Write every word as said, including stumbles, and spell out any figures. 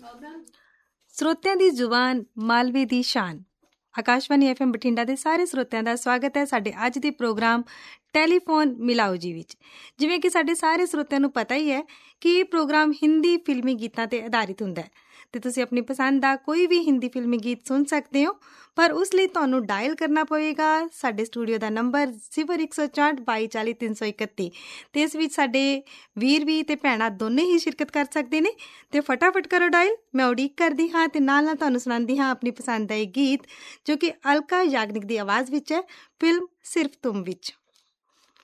ਸਰੋਤਿਆਂ ਦੀ ਜ਼ੁਬਾਨ, ਮਾਲਵੇ ਦੀ ਸ਼ਾਨ। ਆਕਾਸ਼ਵਾਣੀ ਐਫ ਐਮ ਬਠਿੰਡਾ ਦੇ ਸਾਰੇ ਸਰੋਤਿਆਂ ਦਾ ਸਵਾਗਤ ਹੈ ਸਾਡੇ ਅੱਜ ਦੇ ਪ੍ਰੋਗਰਾਮ ਟੈਲੀਫੋਨ ਮਿਲਾਓ ਜੀ ਵਿੱਚ। ਜਿਵੇਂ ਕਿ ਸਾਡੇ ਸਾਰੇ ਸਰੋਤਿਆਂ ਨੂੰ ਪਤਾ ਹੀ ਹੈ ਕਿ ਇਹ ਪ੍ਰੋਗਰਾਮ ਹਿੰਦੀ ਫਿਲਮੀ ਗੀਤਾਂ 'ਤੇ ਆਧਾਰਿਤ ਹੁੰਦਾ ਹੈ ਅਤੇ ਤੁਸੀਂ ਆਪਣੀ ਪਸੰਦ ਦਾ ਕੋਈ ਵੀ ਹਿੰਦੀ ਫਿਲਮੀ ਗੀਤ ਸੁਣ ਸਕਦੇ ਹੋ, ਪਰ ਉਸ ਲਈ ਤੁਹਾਨੂੰ ਡਾਇਲ ਕਰਨਾ ਪਵੇਗਾ ਸਾਡੇ ਸਟੂਡੀਓ ਦਾ ਨੰਬਰ ਸਿਫਰ ਇੱਕ ਸੌ ਚੌਂਹਠ ਬਾਈ ਚਾਲੀ ਤਿੰਨ ਸੌ ਇਕੱਤੀ ਅਤੇ ਇਸ ਵਿੱਚ ਸਾਡੇ ਵੀਰ ਵੀ ਅਤੇ ਭੈਣਾਂ ਦੋਨੇ ਹੀ ਸ਼ਿਰਕਤ ਕਰ ਸਕਦੇ ਨੇ। ਅਤੇ ਫਟਾਫਟ ਕਰੋ ਡਾਇਲ, ਮੈਂ ਉਡੀਕ ਕਰਦੀ ਹਾਂ ਅਤੇ ਨਾਲ ਨਾਲ ਤੁਹਾਨੂੰ ਸੁਣਾਉਂਦੀ ਹਾਂ ਆਪਣੀ ਪਸੰਦ ਦਾ ਇਹ ਗੀਤ ਜੋ ਕਿ ਅਲਕਾ ਯਾਗਨਿਕ ਦੀ ਆਵਾਜ਼ ਵਿੱਚ ਹੈ, ਫਿਲਮ ਸਿਰਫ ਤੁਮ ਵਿੱਚ।